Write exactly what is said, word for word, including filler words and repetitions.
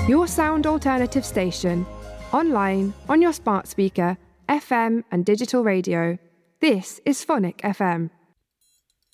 Your sound alternative station, online, on your smart speaker, F M and digital radio. This is Phonic F M.